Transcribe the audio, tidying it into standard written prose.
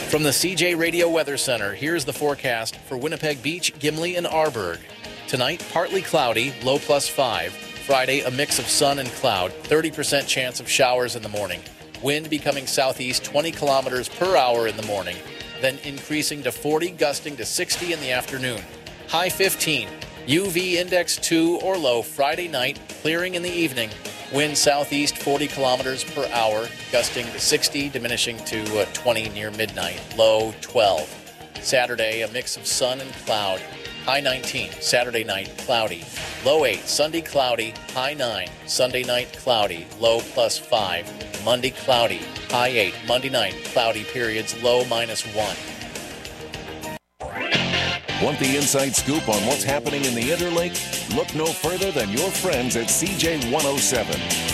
From the CJ Radio Weather Center, here's the forecast for Winnipeg Beach, Gimli, and Arborg. Tonight, partly cloudy, low +5. Friday, a mix of sun and cloud, 30% chance of showers in the morning. Wind becoming southeast 20 kilometers per hour in the morning, then increasing to 40, gusting to 60 in the afternoon. High 15. UV index 2 or low Friday night, clearing in the evening. Wind southeast 40 kilometers per hour, gusting to 60, diminishing to 20 near midnight. Low 12. Saturday, a mix of sun and cloud. High 19. Saturday night, cloudy. Low 8. Sunday, cloudy. High 9. Sunday night, cloudy. Low +5. Monday, cloudy. High 8. Monday night, cloudy periods. Low -1. Want the inside scoop on what's happening in the Interlake? Look no further than your friends at CJ 107.